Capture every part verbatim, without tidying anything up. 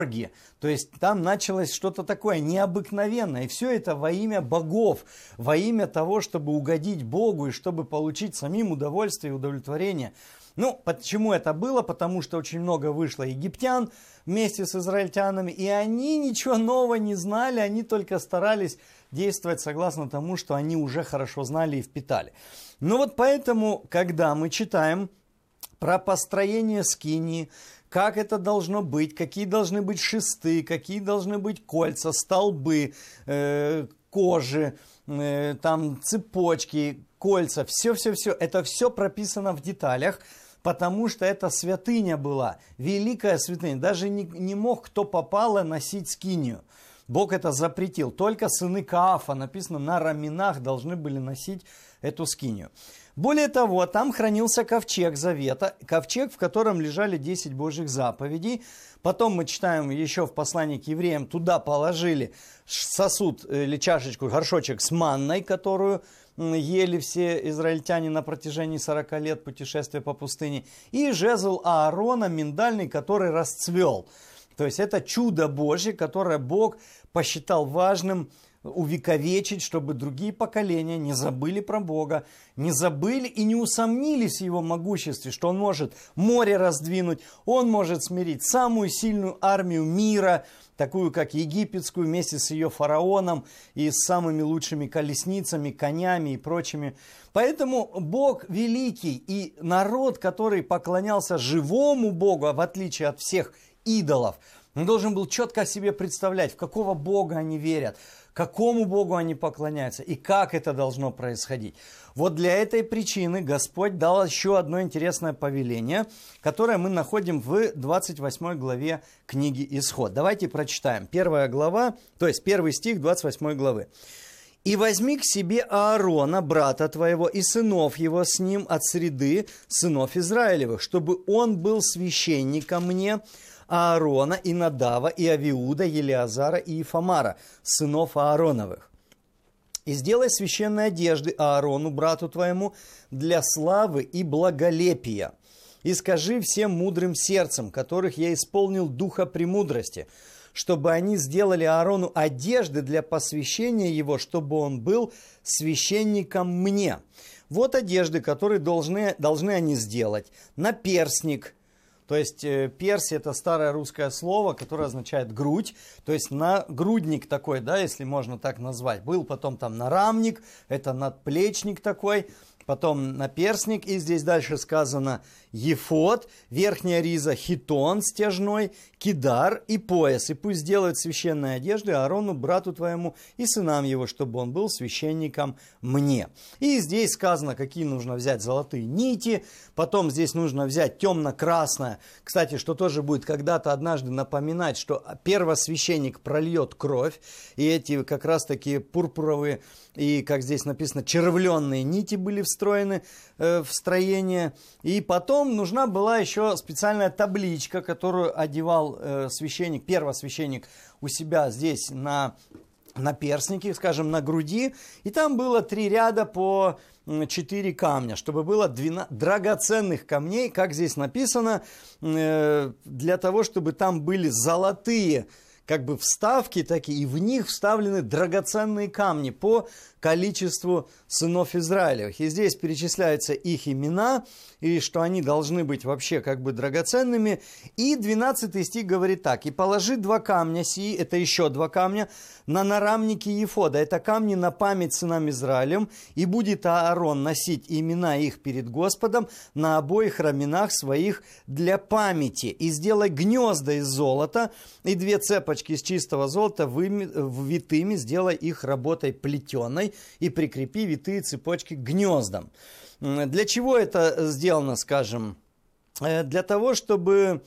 То есть там началось что-то такое необыкновенное. И все это во имя богов, во имя того, чтобы угодить Богу и чтобы получить самим удовольствие и удовлетворение. Ну, почему это было? Потому что очень много вышло египтян вместе с израильтянами, и они ничего нового не знали, они только старались действовать согласно тому, что они уже хорошо знали и впитали. Ну вот поэтому, когда мы читаем про построение скинии, как это должно быть, какие должны быть шесты, какие должны быть кольца, столбы, э, кожи, э, там цепочки, кольца, все-все-все, это все прописано в деталях, потому что это святыня была, великая святыня. Даже не, не мог кто попало носить скинию. Бог это запретил. Только сыны Каафа, написано, на раменах должны были носить эту скинию. Более того, там хранился ковчег завета, ковчег, в котором лежали десять Божьих заповедей. Потом мы читаем еще в послании к евреям, туда положили сосуд или чашечку, горшочек с манной, которую ели все израильтяне на протяжении сорока лет путешествия по пустыне, и жезл Аарона миндальный, который расцвел. То есть это чудо Божье, которое Бог посчитал важным увековечить, чтобы другие поколения не забыли про Бога, не забыли и не усомнились в Его могуществе, что Он может море раздвинуть, Он может смирить самую сильную армию мира, такую как египетскую, вместе с ее фараоном и с самыми лучшими колесницами, конями и прочими. Поэтому Бог великий, и народ, который поклонялся живому Богу, в отличие от всех идолов, он должен был четко себе представлять, в какого Бога они верят, какому Богу они поклоняются и как это должно происходить. Вот для этой причины Господь дал еще одно интересное повеление, которое мы находим в двадцать восьмой главе книги Исход. Давайте прочитаем. Первая глава, то есть первый стих двадцать восьмой главы. «И возьми к себе Аарона, брата твоего, и сынов его с ним от среды сынов Израилевых, чтобы он был священником мне, Аарона, и Надава, и Авиуда, Елиазара и Ифамара, сынов Аароновых. И сделай священные одежды Аарону, брату твоему, для славы и благолепия. И скажи всем мудрым сердцем, которых я исполнил духа премудрости, чтобы они сделали Аарону одежды для посвящения его, чтобы он был священником мне. Вот одежды, которые должны, должны они сделать. Наперстник». То есть перси — это старое русское слово, которое означает грудь. То есть нагрудник такой, да, если можно так назвать. Был потом там нарамник, это надплечник такой. Потом наперстник, и здесь дальше сказано ефод, верхняя риза хитон стяжной, кидар и пояс. И пусть делают священные одежды Аарону, брату твоему, и сынам его, чтобы он был священником мне. И здесь сказано, какие нужно взять золотые нити. Потом здесь нужно взять темно-красное. Кстати, что тоже будет когда-то однажды напоминать, что первосвященник прольет кровь. И эти как раз такие пурпуровые и, как здесь написано, червленные нити были встроены э, в строение. И потом нужна была еще специальная табличка, которую одевал э, священник, первосвященник у себя здесь на наперстнике, скажем, на груди. И там было три ряда по четыре камня, чтобы было двенадцать драгоценных камней, как здесь написано, э, для того, чтобы там были золотые как бы вставки такие, и в них вставлены драгоценные камни по количеству сынов Израилевых. И здесь перечисляются их имена, и что они должны быть вообще как бы драгоценными. И двенадцатый стих говорит так. «И положи два камня сии», это еще два камня, «на нарамники ефода». Это камни на память сынам Израилем. «И будет Аарон носить имена их перед Господом на обоих раменах своих для памяти. И сделай гнезда из золота, и две цепочки из чистого золота витыми, сделай их работой плетеной, и прикрепи витые цепочки к гнездам». Для чего это сделано, скажем? Для того, чтобы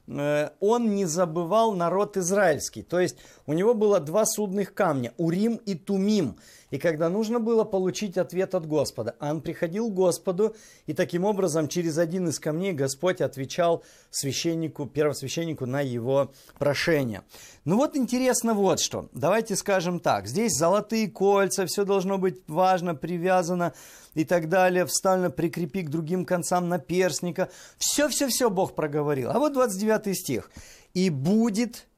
он не забывал народ израильский. То есть у него было два судных камня, Урим и Тумим. И когда нужно было получить ответ от Господа, он приходил к Господу, и таким образом через один из камней Господь отвечал священнику, первосвященнику на его прошение. Ну вот интересно вот что. Давайте скажем так. Здесь золотые кольца, все должно быть важно, привязано и так далее. Вставлено, прикрепи к другим концам наперстника. Все-все-все Бог проговорил. А вот двадцать девятый стих. «И будет